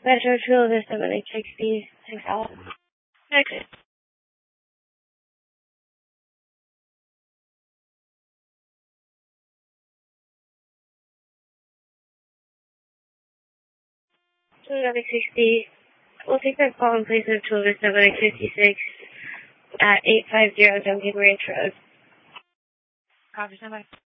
Metro Chula Vista, 160, 6 out. Exit. Chula 60. We'll take that call in place of Chula Vista, 56 at 850 Duncan Ranch Road. Copy, standby.